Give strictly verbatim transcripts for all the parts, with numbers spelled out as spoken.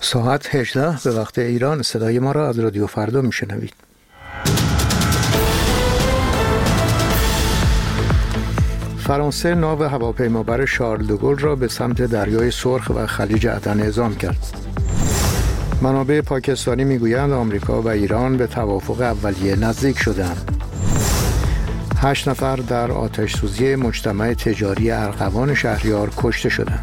ساعت هجده به وقت ایران. صدای ما را از رادیو فردا میشنوید. فرانسه ناو هواپیمابر شارل دوگل را به سمت دریای سرخ و خلیج عدن اعزام کرد. منابع پاکستانی میگویند آمریکا و ایران به توافق اولیه نزدیک شدند. هشت نفر در آتش سوزی مجتمع تجاری ارغوان شهریار کشته شدند.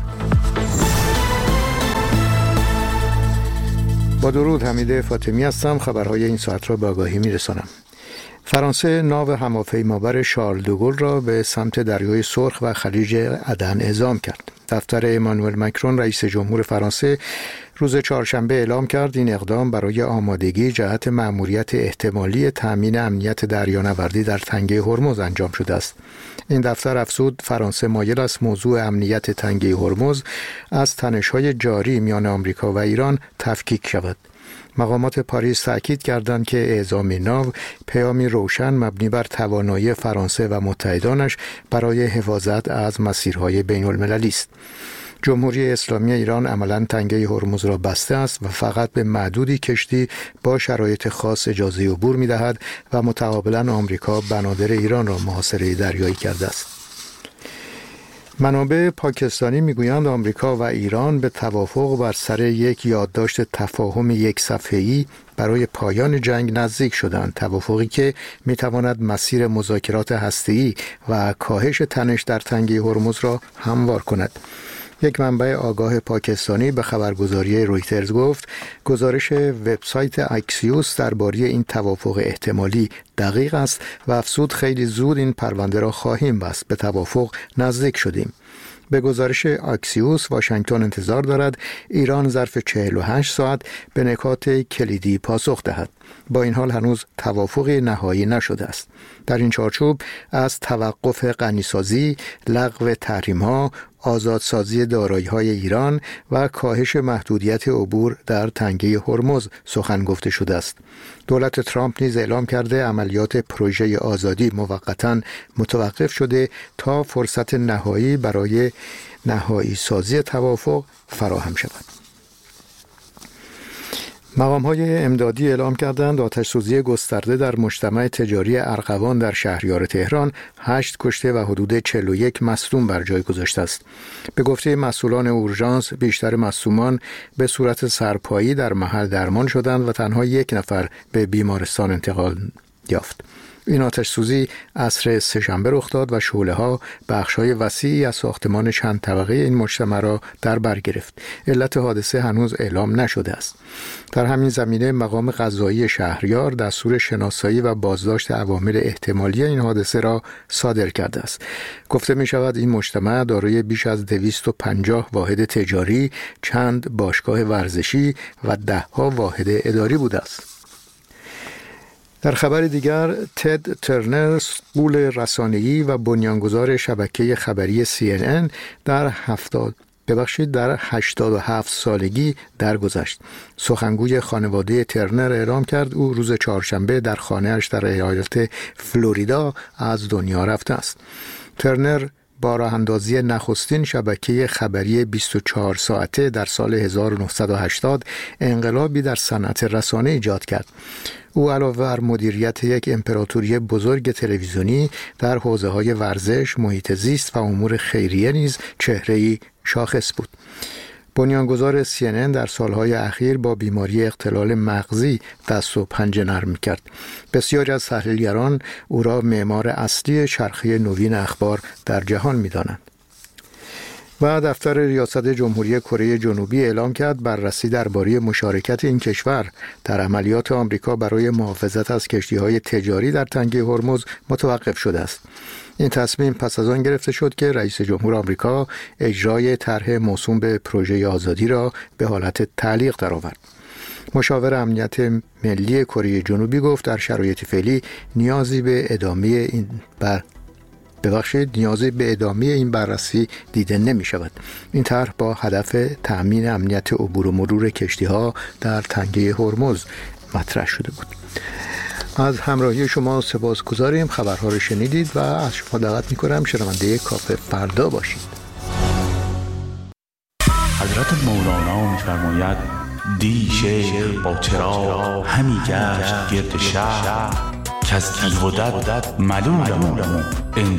با درود، حمید فاطمی هستم. خبرهای این ساعت را به آگاهی میرسانم. فرانسه ناو هواپیمابر شارل دوگل را به سمت دریای سرخ و خلیج عدن اعزام کرد. دفتر امانوئل مکرون رئیس جمهور فرانسه روز چهارشنبه اعلام کرد این اقدام برای آمادگی جهت مأموریت احتمالی تأمین امنیت دریانوردی در تنگه هرمز انجام شده است. این دفتر افزود فرانسه مایل است موضوع امنیت تنگه هرمز از تنش‌های جاری میان آمریکا و ایران تفکیک شود. مقامات پاریس تأکید کردند که اعزام ناو پیامی روشن مبنی بر توانایی فرانسه و متحدانش برای حفاظت از مسیرهای بین المللی است. جمهوری اسلامی ایران عملاً تنگه هرمز را بسته است و فقط به معدودی کشتی با شرایط خاص اجازه عبور می‌دهد و متقابلاً آمریکا بنادر ایران را محاصره دریایی کرده است. منابع پاکستانی میگویند آمریکا و ایران به توافق بر سر یک یادداشت تفاهم یک صفحه‌ای برای پایان جنگ نزدیک شدند. توافقی که میتواند مسیر مذاکرات هسته‌ای و کاهش تنش در تنگه هرمز را هموار کند. یک منبع آگاه پاکستانی به خبرگزاری رویترز گفت گزارش وبسایت اکسیوس درباره این توافق احتمالی دقیق است و افزود خیلی زود این پرونده را خواهیم بست. به توافق نزدیک شدیم. به گزارش اکسیوس واشنگتن انتظار دارد ایران ظرف چهل و هشت ساعت به نکات کلیدی پاسخ دهد. با این حال هنوز توافقی نهایی نشده است. در این چارچوب از توقف غنیسازی، لغو تحریم‌ها، آزادسازی دارایی‌های ایران و کاهش محدودیت عبور در تنگه هرمز سخن گفته شده است. دولت ترامپ نیز اعلام کرده عملیات پروژه آزادی موقتاً متوقف شده تا فرصت نهایی برای نهایی سازی توافق فراهم شود. مقام‌های امدادی اعلام کردند آتش‌سوزی گسترده در مجتمع تجاری ارغوان در شهریار تهران هشت کشته و حدود چهل و یک مصدوم بر جای گذاشته است. به گفته مسئولان اورژانس بیشتر مصدومان به صورت سرپایی در محل درمان شدند و تنها یک نفر به بیمارستان انتقال یافت. این آتش سوزی عصر سه‌شنبه رخ داد و شعله‌ها بخش‌های وسیعی از ساختمان چند طبقه این مجتمع را در بر گرفت. علت حادثه هنوز اعلام نشده است. در همین زمینه مقام قضایی شهریار دستور شناسایی و بازداشت عوامل احتمالی این حادثه را صادر کرده است. گفته می شود این مجتمع دارای بیش از دویست و پنجاه واحد تجاری، چند باشگاه ورزشی و ده‌ها واحد اداری بوده است. در خبر دیگر، تد ترنر، مسئول رسانه‌ای و بنیانگذار شبکه خبری سی ان ان در هفتاد ببخشید در هشتاد و هفت سالگی درگذشت. سخنگوی خانواده ترنر اعلام کرد او روز چهارشنبه در خانه‌اش در ایالت فلوریدا از دنیا رفته است. ترنر با راه اندازی نخستین شبکه خبری بیست و چهار ساعته در سال هزار و نهصد و هشتاد انقلابی در صنعت رسانه ایجاد کرد. او علاوه بر مدیریت یک امپراتوری بزرگ تلویزیونی در حوزه‌های ورزش، محیط زیست و امور خیریه نیز چهره‌ای شاخص بود. بنیانگذار سی ان ان در سالهای اخیر با بیماری اختلال مغزی دست و پنجه نرم کرد. بسیاری از تحلیلگران او را معمار اصلی چرخه نوین اخبار در جهان می‌دانند. و دفتر ریاست جمهوری کره جنوبی اعلام کرد بررسی درباره مشارکت این کشور در عملیات آمریکا برای محافظت از کشتی‌های تجاری در تنگه هرمز متوقف شده است. این تصمیم پس از آن گرفته شد که رئیس جمهور آمریکا اجرای طرح موسوم به پروژه آزادی را به حالت تعلیق درآورد. مشاور امنیت ملی کره جنوبی گفت در شرایط فعلی نیازی به ادامه این بر ببخشید نیازی به ادامه این بررسی دیده نمی شود. این طرح با هدف تأمین امنیت عبور و مرور کشتی‌ها در تنگه هرمز مطرح شده بود. از همراهی شما سپاسگزاریم. خبرها رو شنیدید و از شما دعوت می‌کنم شنونده کافه فردا باشید. حضرت مولانا می‌فرماید دی شیخ با چراغ همی گشت گرد شهر، که از تیغ و دد ملولمون